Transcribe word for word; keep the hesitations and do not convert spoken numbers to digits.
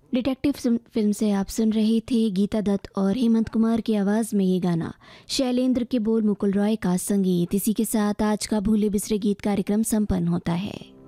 Detective film से आप सुन रहे थे गीता दत्त और हेमंत कुमार की आवाज़ में ये गाना। शैलेंद्र के बोल, मुकुल रॉय का संगीत। इसी के साथ आज का भूले बिसरे गीत कार्यक्रम संपन्न होता है।